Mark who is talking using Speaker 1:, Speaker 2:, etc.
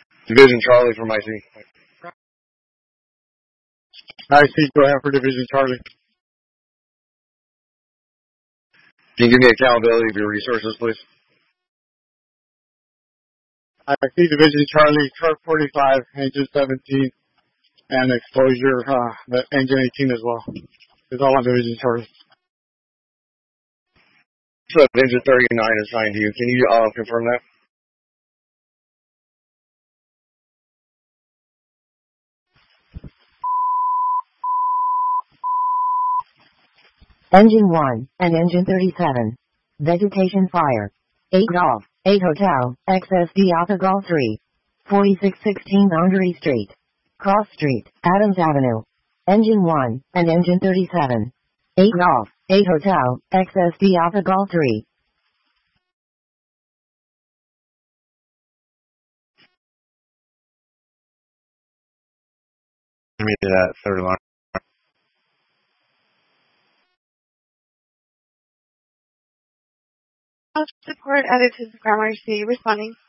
Speaker 1: Division Charlie from IC.
Speaker 2: IC, go ahead for Division Charlie.
Speaker 1: Can you give me accountability of your resources, please?
Speaker 2: IC, Division Charlie, truck 45, engine 17, and exposure, the engine 18 as well. It's all on Division Charlie.
Speaker 1: So engine 39 assigned to you. Can you confirm that?
Speaker 3: Engine 1 and Engine 37. Vegetation fire. 8 Golf, 8 Hotel, XSD Alpha Golf 3. 4616 Boundary Street. Cross Street, Adams Avenue. Engine 1 and Engine 37. 8 Golf, 8 Hotel, XSD Alpha Golf 3.
Speaker 1: Give me that third line.
Speaker 4: Support added to the primary C. Responding.